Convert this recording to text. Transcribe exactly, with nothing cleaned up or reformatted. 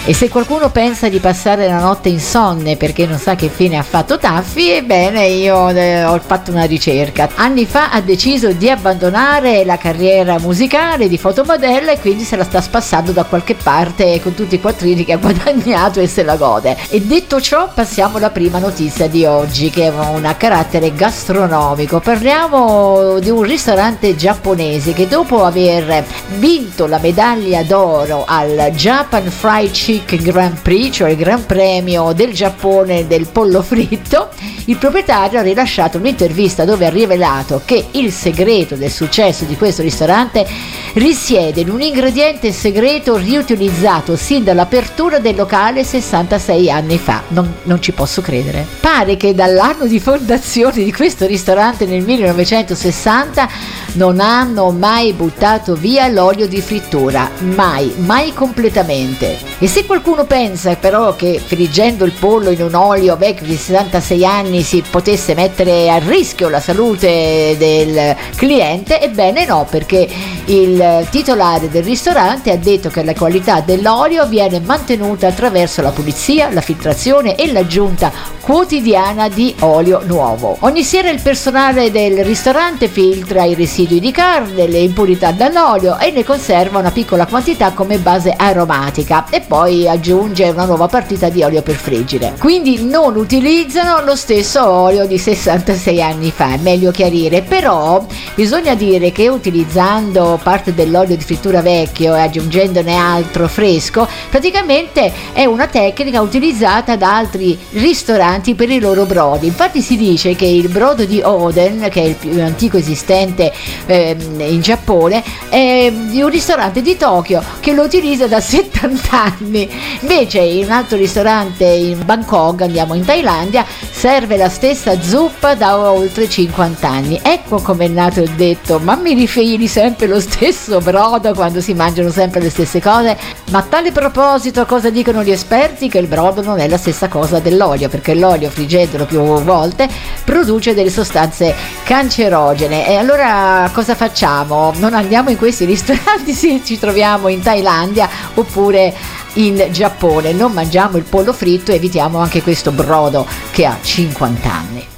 E se qualcuno pensa di passare la notte insonne perché non sa che fine ha fatto Taffi, ebbene io eh, ho fatto una ricerca. Anni fa ha deciso di abbandonare la carriera musicale di fotomodella e quindi se la sta spassando da qualche parte con tutti i quattrini che ha guadagnato e se la gode. E detto ciò, passiamo alla prima notizia di oggi, che è una carattere gastronomico. Parliamo di un ristorante giapponese che dopo aver vinto la medaglia d'oro al Japan Fried Chicken Grand Prix, cioè il Gran Premio del Giappone del pollo fritto, il proprietario ha rilasciato un'intervista dove ha rivelato che il segreto del successo di questo ristorante risiede in un ingrediente segreto riutilizzato sin dall'apertura del locale sessantasei anni fa. Non, non ci posso credere. Pare che dall'anno di fondazione di questo ristorante nel millenovecentosessanta non hanno mai buttato via l'olio di frittura, mai, mai completamente. E se qualcuno pensa però che friggendo il pollo in un olio vecchio di sessantasei anni si potesse mettere a rischio la salute del cliente, ebbene no, perché il titolare del ristorante ha detto che la qualità dell'olio viene mantenuta attraverso la pulizia, la filtrazione e l'aggiunta quotidiana di olio nuovo. Ogni sera il personale del ristorante filtra i residui di carne, le impurità dall'olio e ne conserva una piccola quantità come base aromatica e poi aggiunge una nuova partita di olio per friggere. Quindi non utilizzano lo stesso olio di sessantasei anni fa, è meglio chiarire. Però bisogna dire che utilizzando parte dell'olio di frittura vecchio e aggiungendone altro fresco, praticamente è una tecnica utilizzata da altri ristoranti per i loro brodi. Infatti si dice che il brodo di Oden, che è il più antico esistente eh, in Giappone, è di un ristorante di Tokyo che lo utilizza da settanta anni. Invece in un altro ristorante in Bangkok, andiamo in Thailandia, serve la stessa zuppa da oltre cinquanta anni. Ecco come è nato il detto: ma mi rifili sempre lo stesso brodo quando si mangiano sempre le stesse cose? Ma a tale proposito cosa dicono gli esperti? Che il brodo non è la stessa cosa dell'olio, perché l'olio friggendolo più volte produce delle sostanze cancerogene. E allora cosa facciamo? Non andiamo in questi ristoranti se ci troviamo in Thailandia oppure in Giappone, non mangiamo il pollo fritto e evitiamo anche questo brodo che ha cinquanta anni.